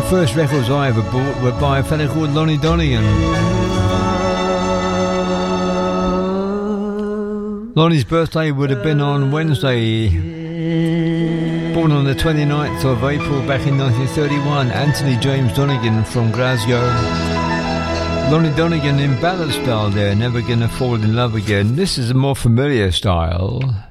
First records I ever bought were by a fella called Lonnie Donegan. Lonnie's birthday would have been on Wednesday. Born on the 29th of April back in 1931, Anthony James Donegan from Glasgow. Lonnie Donegan in ballad style there, Never Gonna Fall in Love Again. This is a more familiar style.